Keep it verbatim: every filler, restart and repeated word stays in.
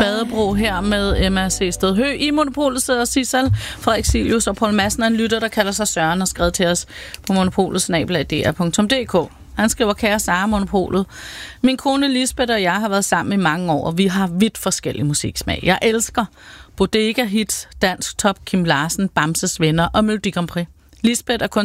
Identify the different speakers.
Speaker 1: Badebro her med Emma C. Stedhø. I Monopolet sidder Sissel, Frederik Silius og Poul Madsen, en lytter, der kalder sig Søren, og skrevet til os på monopolet snabel-a d r punktum d k. Han skriver: kære Sara, Monopolet. Min kone Lisbeth og jeg har været sammen i mange år, og vi har vidt forskellige musiksmag. Jeg elsker Bodega Hits, Dansk Top, Kim Larsen, Bamses Venner og Melodi Grand Prix. Lisbeth er kun